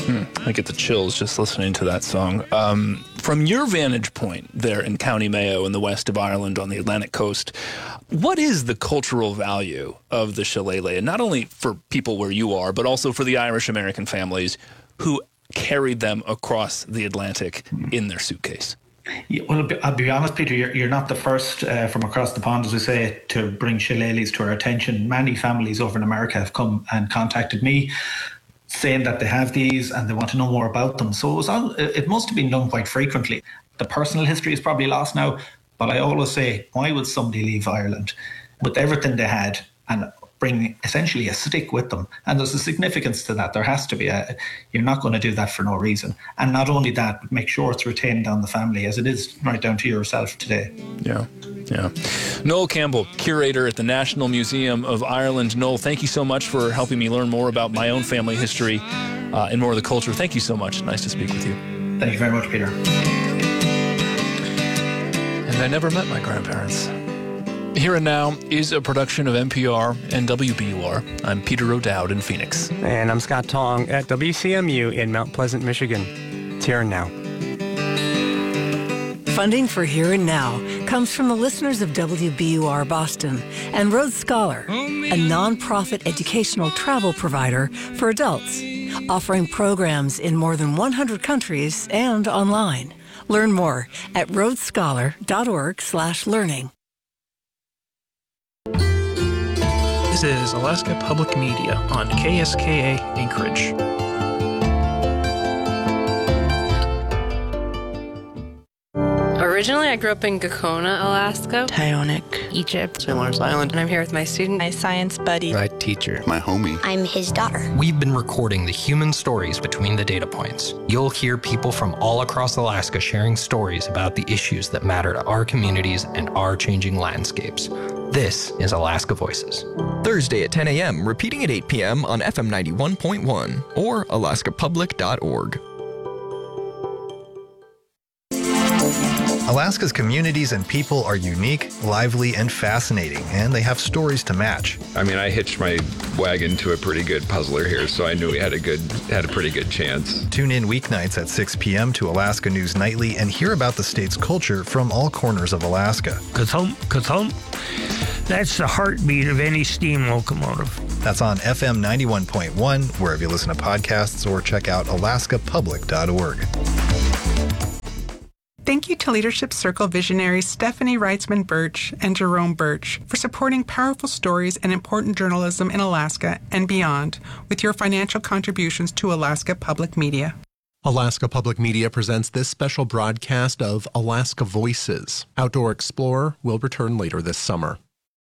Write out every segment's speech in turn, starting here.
I get the chills just listening to that song. From your vantage point there in County Mayo in the west of Ireland on the Atlantic coast, what is the cultural value of the shillelagh? And not only for people where you are, but also for the Irish-American families who carried them across the Atlantic in their suitcase? Yeah, well, I'll be honest, Peter, you're not the first from across the pond, as we say, to bring shillelaghs to our attention. Many families over in America have come and contacted me saying that they have these and they want to know more about them. So it must have been done quite frequently. The personal history is probably lost now, but I always say, why would somebody leave Ireland with everything they had and bring essentially a stick with them? And there's a significance to that. There has to be. You're not going to do that for no reason. And not only that, but make sure it's retained down the family, as it is right down to yourself today. Yeah. Noel Campbell, curator at the National Museum of Ireland. Noel, thank you so much for helping me learn more about my own family history and more of the culture. Thank you so much. Nice to speak with you. Thank you very much, Peter. And I never met my grandparents. Here and Now is a production of NPR and WBUR. I'm Peter O'Dowd in Phoenix. And I'm Scott Tong at WCMU in Mount Pleasant, Michigan. It's Here and Now. Funding for Here and Now comes from the listeners of WBUR Boston and Rhodes Scholar, a nonprofit educational travel provider for adults, offering programs in more than 100 countries and online. Learn more at rhodesscholar.org/learning. This is Alaska Public Media on KSKA Anchorage. Originally, I grew up in Gakona, Alaska, Tyonek, Egypt, St. Lawrence Island, and I'm here with my student, my science buddy, my teacher, my homie. I'm his daughter. We've been recording the human stories between the data points. You'll hear people from all across Alaska sharing stories about the issues that matter to our communities and our changing landscapes. This is Alaska Voices. Thursday at 10 a.m., repeating at 8 p.m. on FM 91.1 or alaskapublic.org. Alaska's communities and people are unique, lively, and fascinating, and they have stories to match. I mean, I hitched my wagon to a pretty good puzzler here, so I knew we had a pretty good chance. Tune in weeknights at 6 p.m. to Alaska News Nightly and hear about the state's culture from all corners of Alaska. Ka-thump, ka-thump. That's the heartbeat of any steam locomotive. That's on FM 91.1, wherever you listen to podcasts, or check out alaskapublic.org. Thank you to Leadership Circle visionaries Stephanie Reitzman Birch and Jerome Birch for supporting powerful stories and important journalism in Alaska and beyond with your financial contributions to Alaska Public Media. Alaska Public Media presents this special broadcast of Alaska Voices. Outdoor Explorer will return later this summer.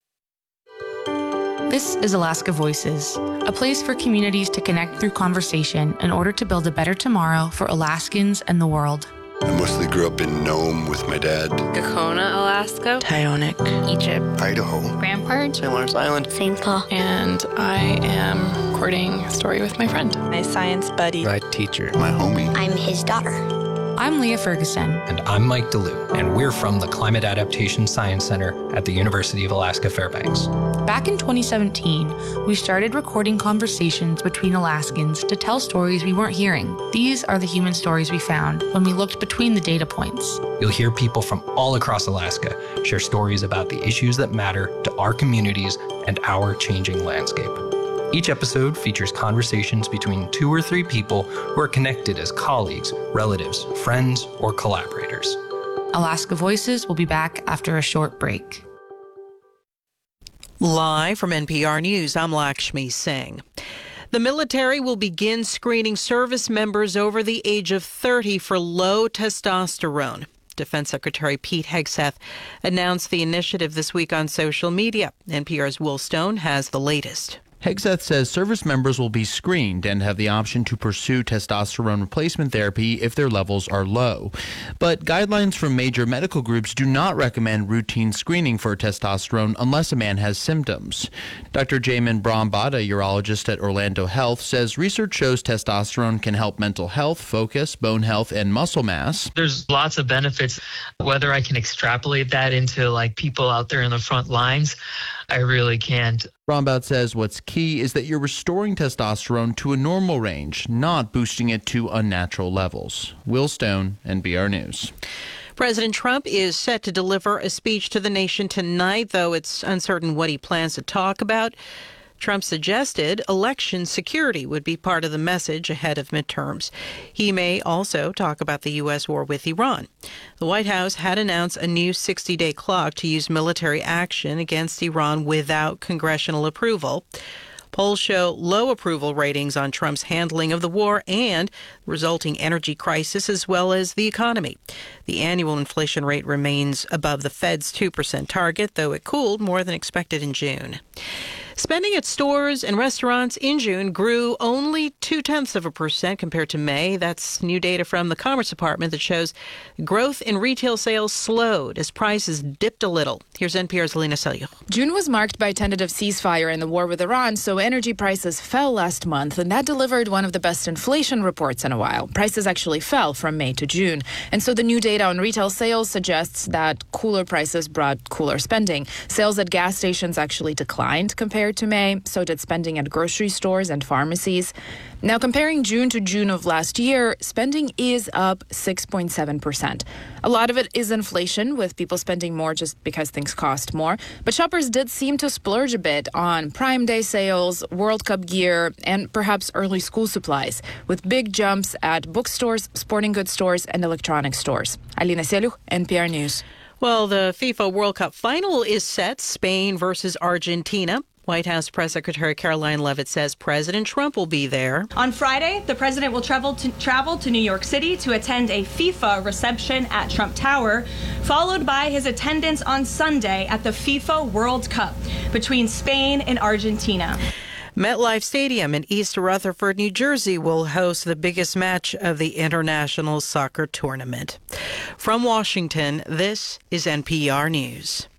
This is Alaska Voices, a place for communities to connect through conversation in order to build a better tomorrow for Alaskans and the world. I mostly grew up in Nome with my dad. Gakona, Alaska, Tyonek, Egypt, Idaho, Rampart, St. Lawrence Island, St. Paul. And I am recording a story with my friend, my science buddy, my teacher, my homie. I'm his daughter. I'm Leah Ferguson. And I'm Mike DeLue, and we're from the Climate Adaptation Science Center at the University of Alaska Fairbanks. Back in 2017, we started recording conversations between Alaskans to tell stories we weren't hearing. These are the human stories we found when we looked between the data points. You'll hear people from all across Alaska share stories about the issues that matter to our communities and our changing landscape. Each episode features conversations between 2 or 3 people who are connected as colleagues, relatives, friends, or collaborators. Alaska Voices will be back after a short break. Live from NPR News, I'm Lakshmi Singh. The military will begin screening service members over the age of 30 for low testosterone. Defense Secretary Pete Hegseth announced the initiative this week on social media. NPR's Will Stone has the latest. Hegseth says service members will be screened and have the option to pursue testosterone replacement therapy if their levels are low. But guidelines from major medical groups do not recommend routine screening for testosterone unless a man has symptoms. Dr. Jamin Brahmbhatt, a urologist at Orlando Health, says research shows testosterone can help mental health, focus, bone health, and muscle mass. There's lots of benefits. Whether I can extrapolate that into like people out there in the front lines, I really can't. Rombout says what's key is that you're restoring testosterone to a normal range, not boosting it to unnatural levels. Will Stone, NPR News. President Trump is set to deliver a speech to the nation tonight, though it's uncertain what he plans to talk about. Trump suggested election security would be part of the message ahead of midterms. He may also talk about the U.S. war with Iran. The White House had announced a new 60-day clock to use military action against Iran without congressional approval. Polls show low approval ratings on Trump's handling of the war and resulting energy crisis, as well as the economy. The annual inflation rate remains above the Fed's 2% target, though it cooled more than expected in June. Spending at stores and restaurants in June grew only 0.2% compared to May. That's new data from the Commerce Department that shows growth in retail sales slowed as prices dipped a little. Here's NPR's Alina Selyukh. June was marked by a tentative ceasefire in the war with Iran, so energy prices fell last month, and that delivered one of the best inflation reports in a while. Prices actually fell from May to June. And so the new data on retail sales suggests that cooler prices brought cooler spending. Sales at gas stations actually declined compared to May, so did spending at grocery stores and pharmacies. Now, comparing June to June of last year, spending is up 6.7%. A lot of it is inflation, with people spending more just because things cost more. But shoppers did seem to splurge a bit on Prime Day sales, World Cup gear, and perhaps early school supplies, with big jumps at bookstores, sporting goods stores, and electronics stores. Alina Selyukh, NPR News. Well, the FIFA World Cup final is set, Spain versus Argentina. White House Press Secretary Caroline Leavitt says President Trump will be there. On Friday, the president will travel to New York City to attend a FIFA reception at Trump Tower, followed by his attendance on Sunday at the FIFA World Cup between Spain and Argentina. MetLife Stadium in East Rutherford, New Jersey will host the biggest match of the International Soccer Tournament. From Washington, this is NPR News.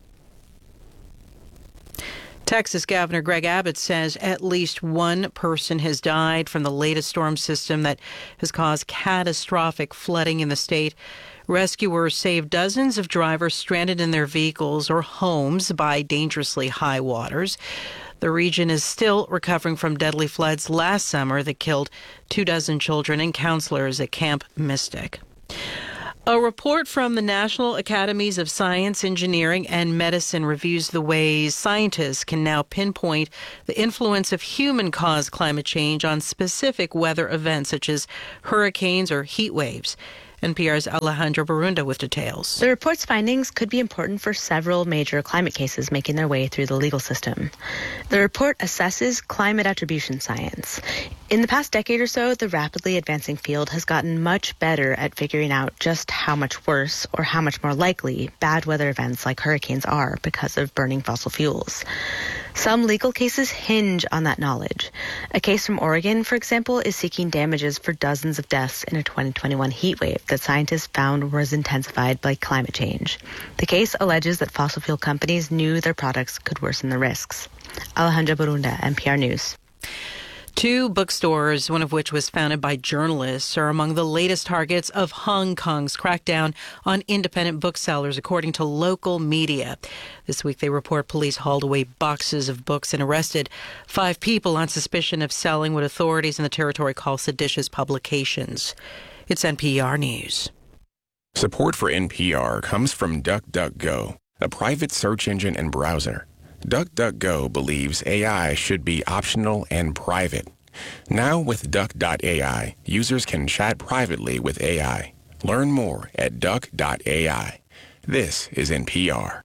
Texas Governor Greg Abbott says at least one person has died from the latest storm system that has caused catastrophic flooding in the state. Rescuers saved dozens of drivers stranded in their vehicles or homes by dangerously high waters. The region is still recovering from deadly floods last summer that killed 24 children and counselors at Camp Mystic. A report from the National Academies of Science, Engineering, and Medicine reviews the ways scientists can now pinpoint the influence of human-caused climate change on specific weather events such as hurricanes or heat waves. NPR's Alejandra Barunda with details. The report's findings could be important for several major climate cases making their way through the legal system. The report assesses climate attribution science. In the past decade or so, the rapidly advancing field has gotten much better at figuring out just how much worse or how much more likely bad weather events like hurricanes are because of burning fossil fuels. Some legal cases hinge on that knowledge. A case from Oregon, for example, is seeking damages for dozens of deaths in a 2021 heat wave that scientists found was intensified by climate change. The case alleges that fossil fuel companies knew their products could worsen the risks. Alejandra Barunda, NPR News. 2 bookstores, one of which was founded by journalists, are among the latest targets of Hong Kong's crackdown on independent booksellers, according to local media. This week, they report police hauled away boxes of books and arrested 5 people on suspicion of selling what authorities in the territory call seditious publications. It's NPR News. Support for NPR comes from DuckDuckGo, a private search engine and browser. DuckDuckGo believes AI should be optional and private. Now with Duck.ai, users can chat privately with AI. Learn more at Duck.ai. This is NPR.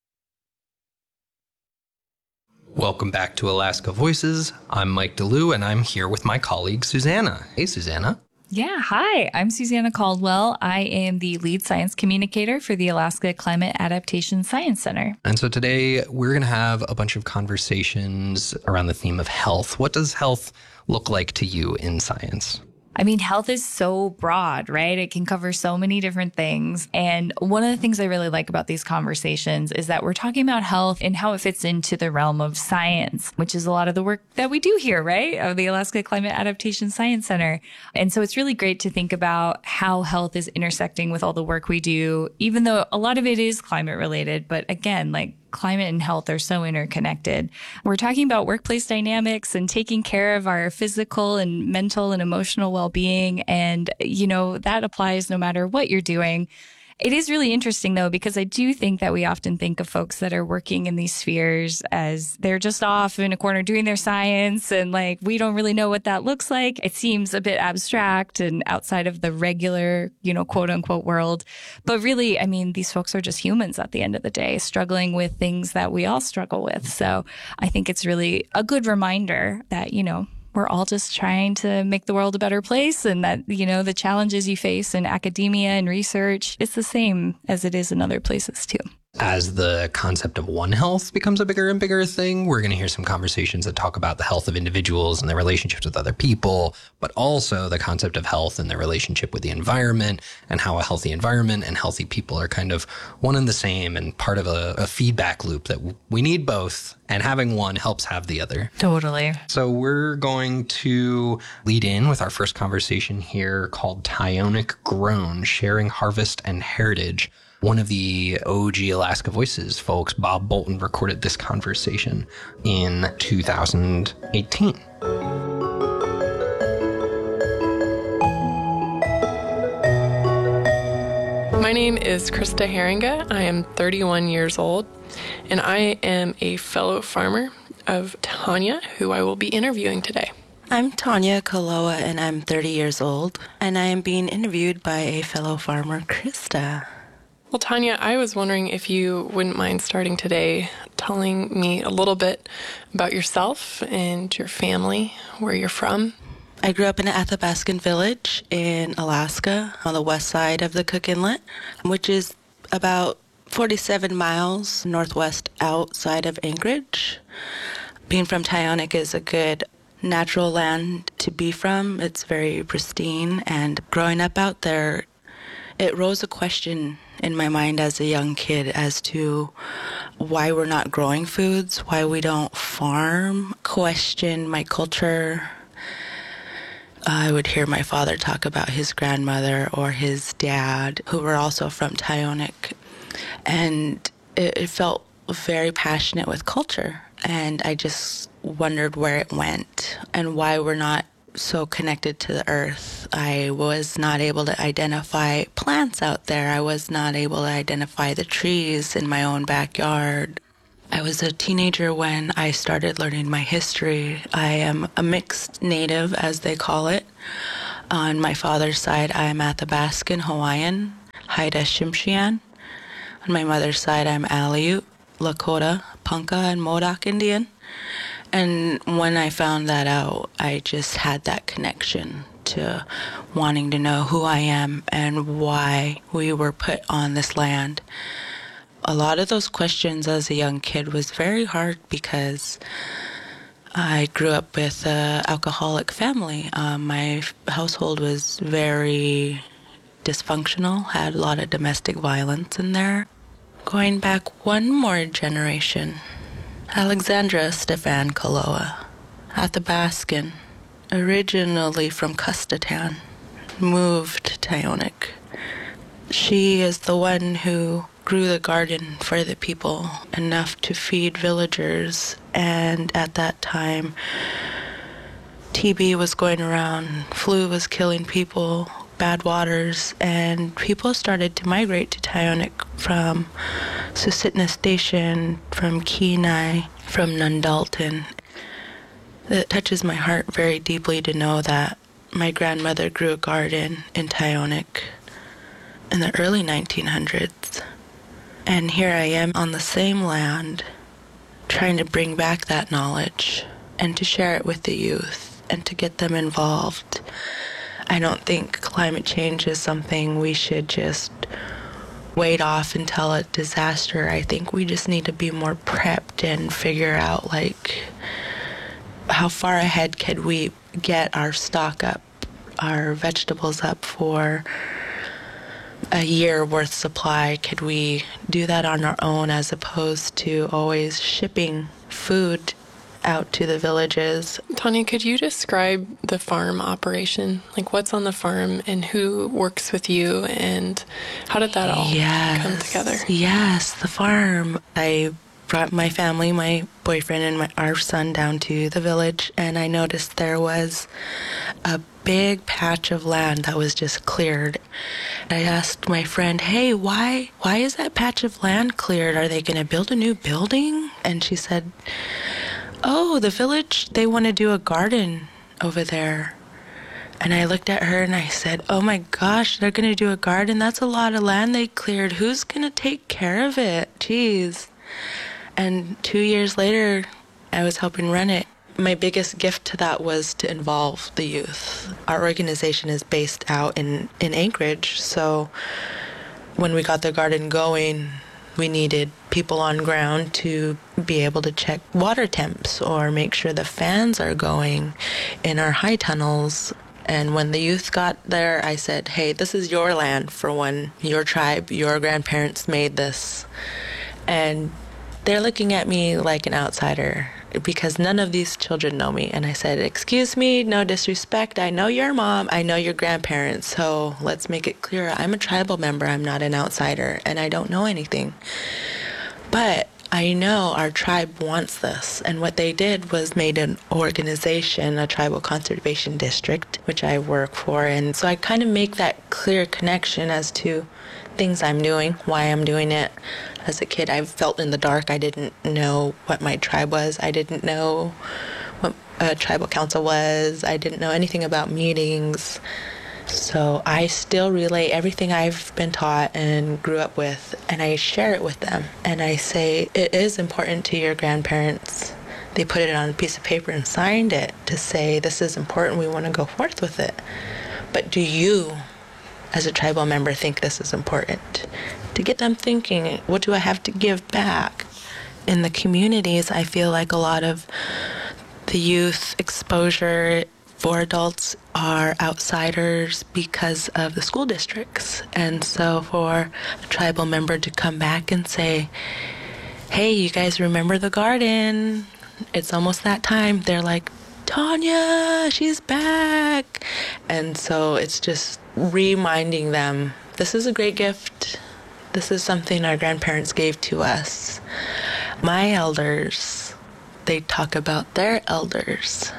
Welcome back to Alaska Voices. I'm Mike DeLue, and I'm here with my colleague, Susanna. Hey, Susanna. Yeah, hi, I'm Susanna Caldwell. I am the lead science communicator for the Alaska Climate Adaptation Science Center. And so today we're going to have a bunch of conversations around the theme of health. What does health look like to you in science? I mean, health is so broad, right? It can cover so many different things. And one of the things I really like about these conversations is that we're talking about health and how it fits into the realm of science, which is a lot of the work that we do here, right? Of the Alaska Climate Adaptation Science Center. And so it's really great to think about how health is intersecting with all the work we do, even though a lot of it is climate related. But again, like climate and health are so interconnected. We're talking about workplace dynamics and taking care of our physical and mental and emotional well-being. And, that applies no matter what you're doing. It is really interesting, though, because I do think that we often think of folks that are working in these spheres as they're just off in a corner doing their science, and we don't really know what that looks like. It seems a bit abstract and outside of the regular, quote unquote world. But really, these folks are just humans at the end of the day, struggling with things that we all struggle with. So I think it's really a good reminder that, we're all just trying to make the world a better place, and that, the challenges you face in academia and research, it's the same as it is in other places too. As the concept of One Health becomes a bigger and bigger thing, we're going to hear some conversations that talk about the health of individuals and their relationships with other people, but also the concept of health and their relationship with the environment, and how a healthy environment and healthy people are kind of one and the same and part of a feedback loop that we need both, and having one helps have the other. Totally. So we're going to lead in with our first conversation here called Tyonek Grown, Sharing Harvest and Heritage. One of the OG Alaska Voices folks, Bob Bolton, recorded this conversation in 2018. My name is Krista Haringa. I am 31 years old, and I am a fellow farmer of Tanya, who I will be interviewing today. I'm Tanya Kaloa, and I'm 30 years old, and I am being interviewed by a fellow farmer, Krista. Well, Tanya, I was wondering if you wouldn't mind starting today telling me a little bit about yourself and your family, where you're from. I grew up in an Athabascan village in Alaska on the west side of the Cook Inlet, which is about 47 miles northwest outside of Anchorage. Being from Tyonek is a good natural land to be from. It's very pristine, and growing up out there, it rose a question in my mind as a young kid as to why we're not growing foods, why we don't farm, question my culture. I would hear my father talk about his grandmother or his dad, who were also from Tyonek, and it felt very passionate with culture, and I just wondered where it went and why we're not so connected to the earth. I was not able to identify plants out there. I was not able to identify the trees in my own backyard. I was a teenager when I started learning my history. I am a mixed native, as they call it. On my father's side, I am Athabascan Hawaiian, Haida Tsimshian. On my mother's side, I'm Aleut, Lakota, Ponca, and Modoc Indian. And when I found that out, I just had that connection to wanting to know who I am and why we were put on this land. A lot of those questions as a young kid was very hard because I grew up with an alcoholic family. My household was very dysfunctional, had a lot of domestic violence in there. Going back one more generation, Alexandra Stefan Kaloa, Athabascan, originally from Custatan, moved to Tyonek. She is the one who grew the garden for the people, enough to feed villagers, and at that time, TB was going around, flu was killing people, bad waters, and people started to migrate to Tyonek from Susitna Station, from Kenai, from Nundalton. It touches my heart very deeply to know that my grandmother grew a garden in Tyonek in the early 1900s. And here I am on the same land, trying to bring back that knowledge and to share it with the youth and to get them involved. I don't think climate change is something we should just wait off until a disaster. I think we just need to be more prepped and figure out, how far ahead could we get our stock up, our vegetables up for a year worth supply? Could we do that on our own as opposed to always shipping food out to the villages? Tanya, could you describe the farm operation? What's on the farm and who works with you, and how did that all come together? Yes, the farm. I brought my family, my boyfriend, and our son down to the village, and I noticed there was a big patch of land that was just cleared. I asked my friend, hey, why is that patch of land cleared? Are they going to build a new building? And she said, oh, the village, they want to do a garden over there. And I looked at her and I said, oh my gosh, they're going to do a garden? That's a lot of land they cleared. Who's going to take care of it? Jeez. And 2 years later, I was helping run it. My biggest gift to that was to involve the youth. Our organization is based out in Anchorage, so when we got the garden going, we needed people on ground to be able to check water temps or make sure the fans are going in our high tunnels. And when the youth got there, I said, hey, this is your land for one. Your tribe, your grandparents made this. And they're looking at me like an outsider because none of these children know me. And I said, excuse me, no disrespect. I know your mom. I know your grandparents. So let's make it clear. I'm a tribal member. I'm not an outsider. And I don't know anything. But I know our tribe wants this. And what they did was made an organization, a tribal conservation district, which I work for. And so I kind of make that clear connection as to things I'm doing, why I'm doing it. As a kid, I felt in the dark. I didn't know what my tribe was. I didn't know what a tribal council was. I didn't know anything about meetings. So I still relay everything I've been taught and grew up with, and I share it with them. And I say, it is important to your grandparents. They put it on a piece of paper and signed it to say, this is important, we want to go forth with it. But do you, as a tribal member, think this is important? To get them thinking, what do I have to give back? In the communities, I feel like a lot of the youth exposure for adults are outsiders because of the school districts. And so for a tribal member to come back and say, hey, you guys remember the garden? It's almost that time. They're like, Tanya, she's back. And so it's just reminding them, this is a great gift. This is something our grandparents gave to us. My elders, they talk about their elders.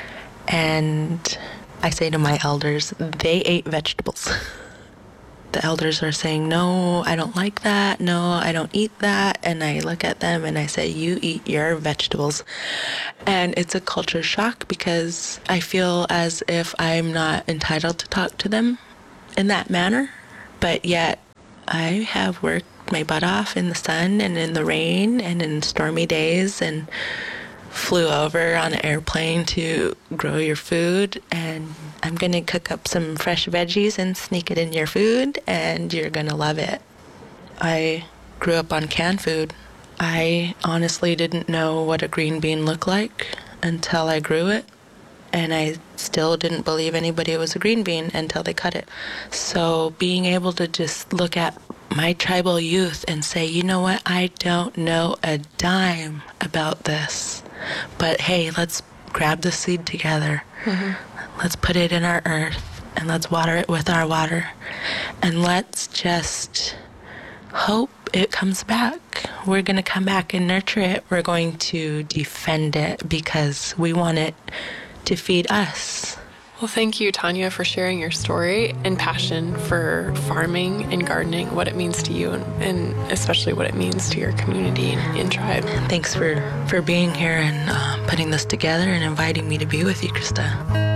And I say to my elders, they ate vegetables. The elders are saying, no, I don't like that. No, I don't eat that. And I look at them and I say, you eat your vegetables. And it's a culture shock because I feel as if I'm not entitled to talk to them in that manner. But yet I have worked my butt off in the sun and in the rain and in stormy days and flew over on an airplane to grow your food, and I'm going to cook up some fresh veggies and sneak it in your food, and you're going to love it. I grew up on canned food. I honestly didn't know what a green bean looked like until I grew it, and I still didn't believe anybody was a green bean until they cut it. So being able to just look at my tribal youth and say, you know what, I don't know a dime about this. But hey, let's grab the seed together. Mm-hmm. Let's put it in our earth and let's water it with our water. And let's just hope it comes back. We're going to come back and nurture it. We're going to defend it because we want it to feed us. Well, thank you, Tanya, for sharing your story and passion for farming and gardening, what it means to you, and especially what it means to your community and tribe. Thanks for being here and putting this together and inviting me to be with you, Krista.